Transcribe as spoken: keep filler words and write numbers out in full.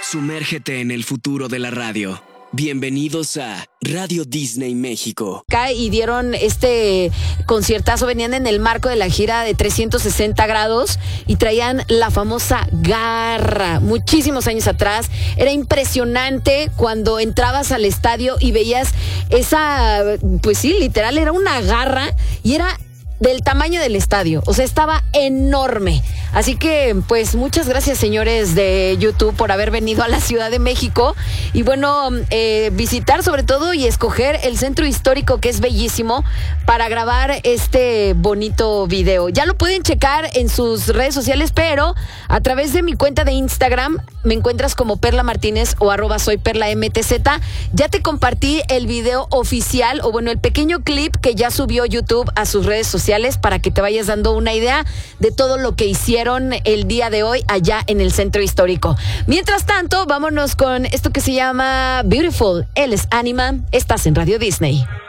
Sumérgete en el futuro de la radio. Bienvenidos a Radio Disney México. Y dieron este conciertazo, venían en el marco de la gira de trescientos sesenta grados y traían la famosa garra. Muchísimos años atrás, era impresionante cuando entrabas al estadio y veías esa, pues sí, literal, era una garra y era del tamaño del estadio, o sea, estaba enorme. Así que, pues, muchas gracias, señores de YouTube, por haber venido a la Ciudad de México y, bueno, eh, visitar sobre todo y escoger el centro histórico, que es bellísimo, para grabar este bonito video. Ya lo pueden checar en sus redes sociales, pero a través de mi cuenta de Instagram me encuentras como Perla Martínez o arroba soy Perla M T Z. Ya te compartí el video oficial, o bueno, el pequeño clip que ya subió YouTube a sus redes sociales, para que te vayas dando una idea de todo lo que hicieron el día de hoy allá en el centro histórico. Mientras tanto, vámonos con esto que se llama Beautiful. Él es Anima. Estás en Radio Disney.